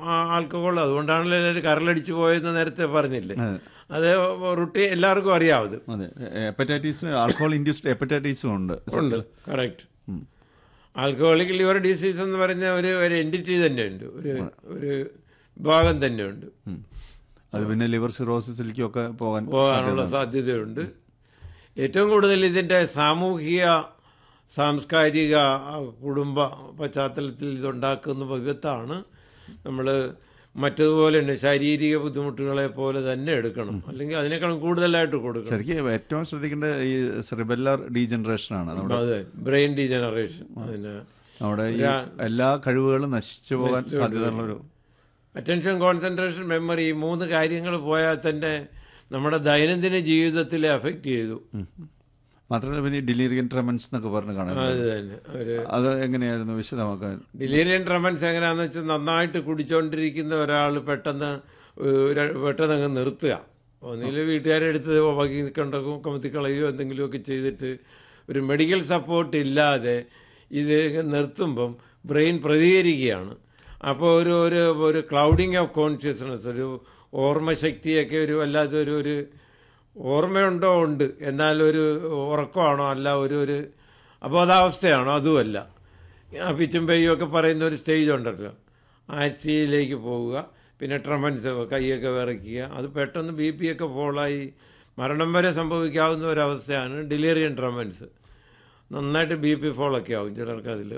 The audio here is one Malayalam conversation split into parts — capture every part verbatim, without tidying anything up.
ആൽക്കഹോൾ, അതുകൊണ്ടാണല്ലോ എല്ലാവരും കരളടിച്ചു പോയെന്ന് നേരത്തെ പറഞ്ഞില്ലേ. അത് റുട്ടീൻ എല്ലാവർക്കും അറിയാവത്. അതെ, ഹെപ്പറ്റൈറ്റിസ് ആൽക്കഹോൾ ഇൻഡ്യൂസ്ഡ് ഹെപ്പറ്റൈറ്റിസും ഉണ്ട്. ഉണ്ട്, കറക്റ്റ്. ആൽക്കഹോളിക് ലിവർ ഡിസീസ് എന്ന് പറഞ്ഞ ഒരു ഒരു എൻറ്റിറ്റി തന്നെയുണ്ട്, ഒരു ഒരു വിഭാഗം തന്നെയുണ്ട്. അത് പിന്നെ ലിവർ സിറോസിസിലേക്കൊക്കെ പോകാൻ പോകാനുള്ള സാധ്യതയുണ്ട്. ഏറ്റവും കൂടുതൽ ഇതിൻ്റെ സാമൂഹിക സാംസ്കാരിക കുടുംബ പശ്ചാത്തലത്തിൽ ഇതുണ്ടാക്കുന്ന വിപത്താണ്. നമ്മൾ മറ്റതുപോലെ തന്നെ ശാരീരിക ബുദ്ധിമുട്ടുകളെ പോലെ തന്നെ എടുക്കണം, അല്ലെങ്കിൽ അതിനേക്കാളും കൂടുതലായിട്ട് കൊടുക്കണം. ശരിക്കും ഏറ്റവും ശ്രദ്ധിക്കേണ്ട ഈ സെറിബെല്ലാർ ഡീജനറേഷനാണ്, അതെ, ബ്രെയിൻ ഡീജനറേഷൻ. അതിന് നമ്മുടെ എല്ലാ കഴിവുകളും നശിച്ചു പോകാൻ സാധ്യതയുള്ളൊരു അറ്റൻഷൻ, കോൺസെൻട്രേഷൻ, മെമ്മറി, ഈ മൂന്ന് കാര്യങ്ങൾ പോയാൽ തന്നെ നമ്മുടെ ദൈനംദിന ജീവിതത്തിലെ അഫക്റ്റ് ചെയ്തു. മാത്രമല്ല പിന്നെ ഡിലീരിയൻ ട്രെമൻസ് എന്നൊക്കെ പറഞ്ഞ് കാണാം. അത് തന്നെ ഒരു അത് എങ്ങനെയായിരുന്നു വിശദമാക്കാൻ? ഡിലീരിയൻ ട്രെമൻസ് എങ്ങനെയാണെന്ന് വെച്ചാൽ, നന്നായിട്ട് കുടിച്ചുകൊണ്ടിരിക്കുന്ന ഒരാൾ പെട്ടെന്ന് പെട്ടെന്ന് അങ്ങ് നിർത്തുക. ഒന്നിൽ വീട്ടുകാരെ എടുത്ത് വകി കണ്ടോ കമത്തിക്കളയോ എന്തെങ്കിലുമൊക്കെ ചെയ്തിട്ട് ഒരു മെഡിക്കൽ സപ്പോർട്ട് ഇല്ലാതെ ഇത് നിർത്തുമ്പം ബ്രെയിൻ പ്രതികരിക്കുകയാണ്. അപ്പോൾ ഒരു ഒരു ഒരു ക്ലൗഡിങ് ഓഫ് കോൺഷ്യസ്നെസ്, ഒരു ഓർമ്മശക്തിയൊക്കെ ഒരു വല്ലാത്തൊരു ഒരു ഓർമ്മയുണ്ടോ ഉണ്ട്, എന്നാൽ ഒരു ഉറക്കമാണോ അല്ല, ഒരു ഒരു അബോധാവസ്ഥയാണോ അതുമല്ല. പിച്ചും പെയ്യും ഒക്കെ പറയുന്ന ഒരു സ്റ്റേജ് ഉണ്ടല്ലോ, ആ സ്റ്റേജിലേക്ക് പോവുക. പിന്നെ ട്രമൻസ്, കൈയൊക്കെ വിറയ്ക്കുക, അത് പെട്ടെന്ന് ബി പി ഒക്കെ ഫോളായി മരണം വരെ സംഭവിക്കാവുന്ന ഒരവസ്ഥയാണ് ഡിലീറിയൻ ട്രമൻസ്. നന്നായിട്ട് ബി പി ഫോളൊക്കെ ആവും ചിലർക്ക് അതിൽ.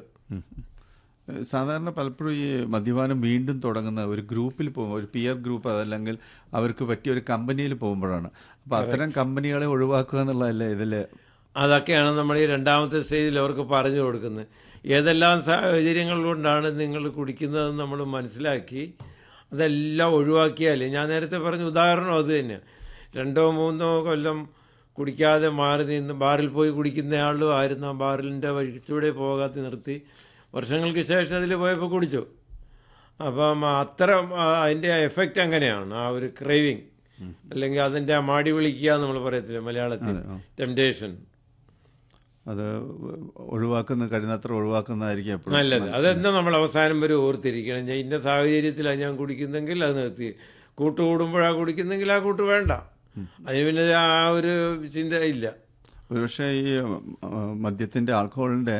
സാധാരണ പലപ്പോഴും ഈ മദ്യപാനം വീണ്ടും തുടങ്ങുന്ന ഒരു ഗ്രൂപ്പിൽ പോകുമ്പോൾ, ഒരു പിയർ ഗ്രൂപ്പ്, അതല്ലെങ്കിൽ അവർക്ക് പറ്റിയ ഒരു കമ്പനിയിൽ പോകുമ്പോഴാണ്. അപ്പോൾ അത്തരം കമ്പനികളെ ഒഴിവാക്കുക എന്നുള്ളതല്ലേ ഇതിൽ? അതൊക്കെയാണ് നമ്മൾ ഈ രണ്ടാമത്തെ സ്റ്റേജിൽ അവർക്ക് പറഞ്ഞു കൊടുക്കുന്നത്. ഏതെല്ലാം സാഹചര്യങ്ങൾ കൊണ്ടാണ് നിങ്ങൾ കുടിക്കുന്നതെന്ന് നമ്മൾ മനസ്സിലാക്കി അതെല്ലാം ഒഴിവാക്കിയാൽ, ഞാൻ നേരത്തെ പറഞ്ഞ ഉദാഹരണം അത് തന്നെയാണ്. രണ്ടോ മൂന്നോ കൊല്ലം കുടിക്കാതെ മാറി നിന്ന് ബാറിൽ പോയി കുടിക്കുന്നയാളും ആയിരുന്നു. ആ ബാറിലിൻ്റെ വഴിച്ചൂടെ പോകാതെ നിർത്തി വർഷങ്ങൾക്ക് ശേഷം അതിൽ പോയപ്പോൾ കുടിച്ചു. അപ്പം അത്തരം അതിൻ്റെ എഫക്റ്റ് അങ്ങനെയാണ്. ആ ഒരു ക്രേവിങ്, അല്ലെങ്കിൽ അതിൻ്റെ ആ മാടി വിളിക്കുക നമ്മൾ പറയത്തില്ല മലയാളത്തിൽ, ടെംപ്റ്റേഷൻ, അത് ഒഴിവാക്കുന്ന കഴിയുന്നത്ര ഒഴിവാക്കുന്നതായിരിക്കും എപ്പോഴും നല്ലത്. അതെന്താ നമ്മൾ അവസാനം വരെ ഓർത്തിരിക്കണം. ഞാൻ ഇന്ന സാഹചര്യത്തിലാണ് ഞാൻ കുടിക്കുന്നെങ്കിൽ അത് നിർത്തി, കൂട്ട് കൂടുമ്പോഴാണ് കുടിക്കുന്നെങ്കിൽ ആ കൂട്ട് വേണ്ട, അതിന് പിന്നെ ആ ഒരു ചിന്ത ഇല്ല. ഒരുപക്ഷെ ഈ മദ്യത്തിൻ്റെ ആൽക്കഹോളിൻ്റെ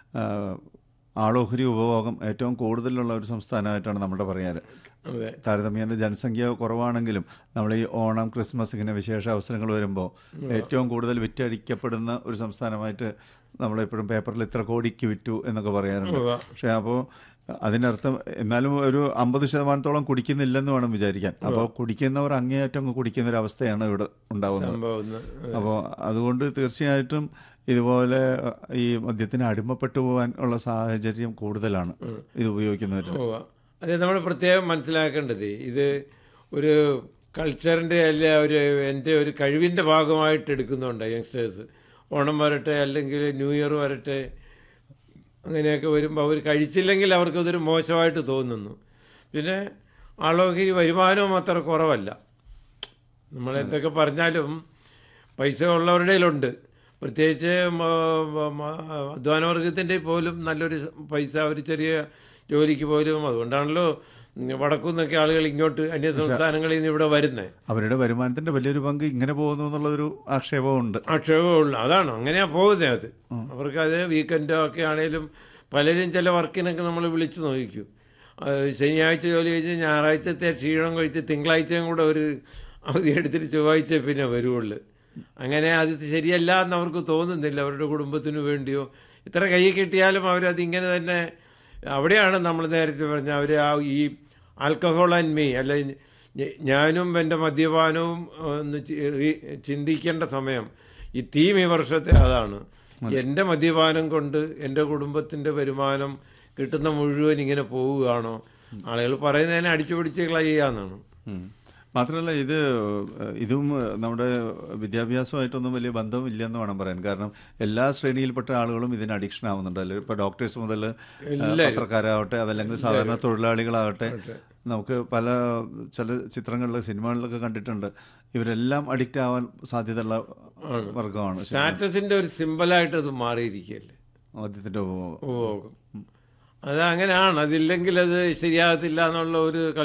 ആളോഹരി ഉപഭോഗം ഏറ്റവും കൂടുതലുള്ള ഒരു സംസ്ഥാനമായിട്ടാണ് നമ്മുടെ പറയാറ്. താരതമ്യേന ജനസംഖ്യ കുറവാണെങ്കിലും നമ്മൾ ഈ ഓണം, ക്രിസ്മസ് ഇങ്ങനെ വിശേഷ അവസരങ്ങൾ വരുമ്പോൾ ഏറ്റവും കൂടുതൽ വിറ്റഴിക്കപ്പെടുന്ന ഒരു സംസ്ഥാനമായിട്ട് നമ്മളെപ്പോഴും പേപ്പറിൽ ഇത്ര കോടിക്ക് വിറ്റു എന്നൊക്കെ പറയാറുണ്ട്. പക്ഷേ അപ്പോൾ അതിനർത്ഥം എന്നാലും ഒരു അമ്പത് ശതമാനത്തോളം കുടിക്കുന്നില്ലെന്ന് വേണം വിചാരിക്കാൻ. അപ്പോൾ കുടിക്കുന്നവർ അങ്ങേയറ്റം കുടിക്കുന്ന ഒരു അവസ്ഥയാണ് ഇവിടെ ഉണ്ടാവുന്നത്. അപ്പോൾ അതുകൊണ്ട് തീർച്ചയായിട്ടും ഇതുപോലെ ഈ മദ്യത്തിന് അടിമപ്പെട്ടു പോകാൻ ഉള്ള സാഹചര്യം കൂടുതലാണ് ഇത് ഉപയോഗിക്കുന്നവർ. അതെ, നമ്മൾ പ്രത്യേകം മനസ്സിലാക്കേണ്ടത് ഇത് ഒരു കൾച്ചറിൻ്റെ അല്ല, ഒരു എൻ്റെ ഒരു കഴിവിൻ്റെ ഭാഗമായിട്ട് എടുക്കുന്നുണ്ട് യങ്സ്റ്റേഴ്സ്. ഓണം വരട്ടെ അല്ലെങ്കിൽ ന്യൂ ഇയർ വരട്ടെ അങ്ങനെയൊക്കെ വരുമ്പോൾ അവർ കഴിച്ചില്ലെങ്കിൽ അവർക്കതൊരു മോശമായിട്ട് തോന്നുന്നു. പിന്നെ ആളോഹരി വരുമാനവും അത്ര കുറവല്ല. നമ്മളെന്തൊക്കെ പറഞ്ഞാലും പൈസ ഉള്ളവരുടെ കയ്യിലുണ്ട്. പ്രത്യേകിച്ച് അധ്വാനവർഗത്തിൻ്റെ പോലും നല്ലൊരു പൈസ, ഒരു ചെറിയ ജോലിക്ക് പോലും. അതുകൊണ്ടാണല്ലോ വടക്കുനിന്നൊക്കെ ആളുകൾ ഇങ്ങോട്ട് അന്യ സംസ്ഥാനങ്ങളിൽ നിന്ന് ഇവിടെ വരുന്നത്. അവരുടെ വരുമാനത്തിൻ്റെ വലിയൊരു പങ്ക് ഇങ്ങനെ പോകുന്നു എന്നുള്ളൊരു ആക്ഷേപമുണ്ട്. ആക്ഷേപമുള്ള അതാണ്, അങ്ങനെയാണ് പോകുന്നത്. അത് അവർക്കത് വീക്കെൻഡോ ഒക്കെ ആണെങ്കിലും പലരും ചില വർക്കിനൊക്കെ നമ്മൾ വിളിച്ചു നോക്കിക്കും. ശനിയാഴ്ച ജോലി കഴിഞ്ഞ് ഞായറാഴ്ചത്തെ ക്ഷീണം കഴിച്ച് തിങ്കളാഴ്ചയും കൂടെ ഒരു അവധി എടുത്തിട്ട് ചൊവ്വാഴ്ച പിന്നെ വരുവുള്ളൂ. അങ്ങനെ അത് ശരിയല്ല എന്ന് അവർക്ക് തോന്നുന്നില്ല. അവരുടെ കുടുംബത്തിന് വേണ്ടിയോ ഇത്ര കൈ കിട്ടിയാലും അവരതിങ്ങനെ തന്നെ. അവിടെയാണ് നമ്മൾ നേരത്തെ പറഞ്ഞ അവർ ആ ഈ ആൽക്കഹോൾ ആൻഡ് മീ, അല്ല ഞാനും എൻ്റെ മദ്യപാനവും ഒന്ന് ചിന്തിക്കേണ്ട സമയം. ഈ തീം ഈ വർഷത്തെ അതാണ്. എൻ്റെ മദ്യപാനം കൊണ്ട് എൻ്റെ കുടുംബത്തിൻ്റെ വരുമാനം കിട്ടുന്ന മുഴുവൻ ഇങ്ങനെ പോവുകയാണോ? ആളുകൾ പറയുന്നതിനെ അടിച്ചു പിടിച്ച് കളയുകയെന്നാണ്. മാത്രമല്ല ഇത് ഇതും നമ്മുടെ വിദ്യാഭ്യാസമായിട്ടൊന്നും വലിയ ബന്ധമില്ല എന്ന് വേണം പറയാൻ. കാരണം എല്ലാ ശ്രേണിയിൽപ്പെട്ട ആളുകളും ഇതിന് അഡിക്ഷൻ ആവുന്നുണ്ട്. അല്ലെങ്കിൽ ഇപ്പോൾ ഡോക്ടേഴ്സ് മുതൽ പത്രക്കാരാവട്ടെ, അതല്ലെങ്കിൽ സാധാരണ തൊഴിലാളികളാവട്ടെ, നമുക്ക് പല ചില ചിത്രങ്ങളിലും സിനിമകളിലൊക്കെ കണ്ടിട്ടുണ്ട്. ഇവരെല്ലാം അഡിക്റ്റ് ആവാൻ സാധ്യതയുള്ള വർഗമാണ്. സ്റ്റാറ്റസിൻ്റെ ഒരു സിമ്പിളായിട്ട് അത് മാറിയിരിക്കുകയല്ലേ മദ്യത്തിൻ്റെ ഉപഭോഗം. ഉപഭോഗം. അത് അങ്ങനെയാണ്. അതില്ലെങ്കിൽ അത് ശരിയാകത്തില്ല എന്നുള്ള ഒരു